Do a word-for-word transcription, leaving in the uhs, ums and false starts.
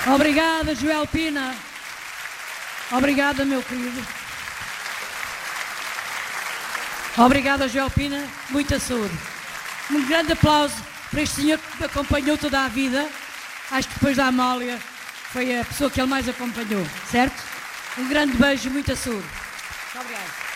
Obrigada, Joel Pina. Obrigada, meu querido. Obrigada, Joel Pina. Muita saúde. Um grande aplauso para este senhor que me acompanhou toda a vida. Acho que depois da Amália foi a pessoa que ele mais acompanhou, certo? Um grande beijo e muita saúde. Muito obrigada.